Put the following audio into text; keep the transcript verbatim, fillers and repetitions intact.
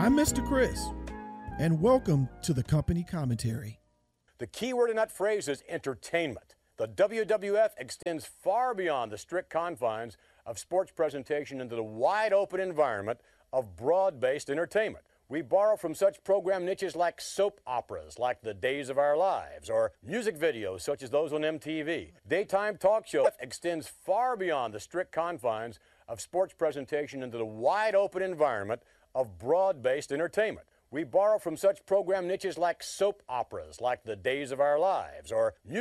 I'm Mister Chris, and welcome to the company commentary. The key word in that phrase is entertainment. The W W F extends far beyond the strict confines of sports presentation into the wide open environment of broad-based entertainment. We borrow from such program niches like soap operas, like The Days of Our Lives, or music videos such as those on M T V. Daytime talk show extends far beyond the strict confines of sports presentation into the wide open environment of broad-based entertainment. We borrow from such program niches like soap operas, like The Days of Our Lives, or music